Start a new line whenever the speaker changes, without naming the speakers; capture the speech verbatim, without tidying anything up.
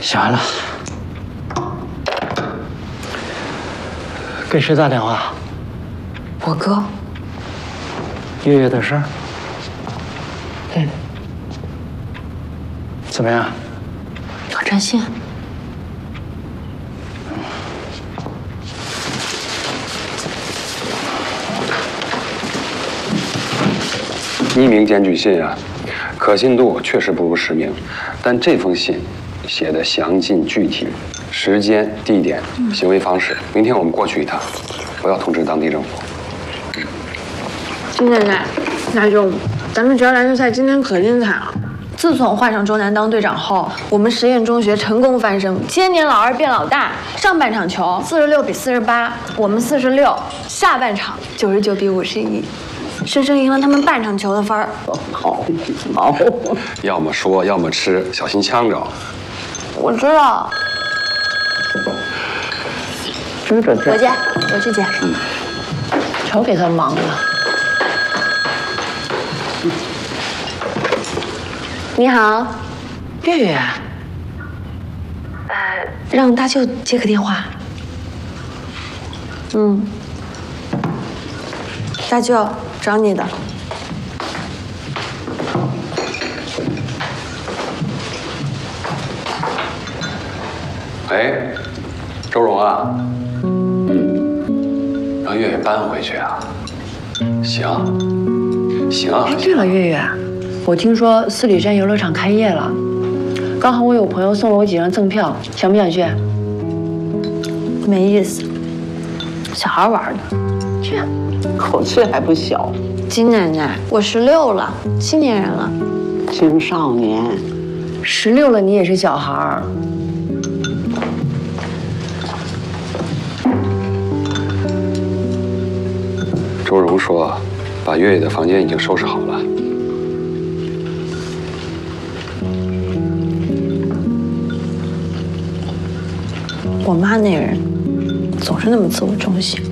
写完了。给谁打电话？
我哥。
月月的事儿。
嗯。
怎么样？
要占线。
匿名检举信啊，可信度确实不如实名，但这封信写的详尽具体，时间、地点、行为方式。明天我们过去一趟，我要通知当地政府。
金奶奶，那就咱们职业篮球赛今天可精彩了。自从换上周楠当队长后，我们实验中学成功翻身，千年老二变老大。上半场球四十六比四十八，我们四十六；下半场九十九比五十一。生生赢了他们半场球的分儿。
好，好。
要么说，要么吃，小心呛着。
我知道。
知道这。
我接，我去接。
嗯。瞧给他忙的。
你好，
月月。
呃，让大舅接个电话。嗯。大舅。找你的。
哎，周荣啊，嗯，让月月搬回去啊？行，行。
哎，对了，月月，我听说四里镇游乐场开业了，刚好我有朋友送了我几张赠票，想不想去？
没意思，小孩玩的。
去。口气还不小，
金奶奶，我十六了，青年人了，
青少年，十六了你也是小孩儿。
周荣说，把月月的房间已经收拾好了。
我妈那人总是那么自我中心。